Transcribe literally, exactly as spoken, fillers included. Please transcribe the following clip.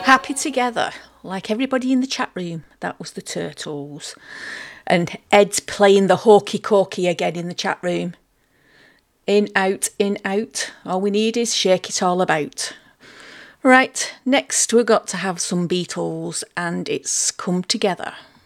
Happy together, like everybody in the chat room. That was the Turtles. And Ed's playing the hawky corky again in the chat room. In, out, in, out. All we need is shake it all about. Right, next we've got to have some Beatles, and it's Come Together.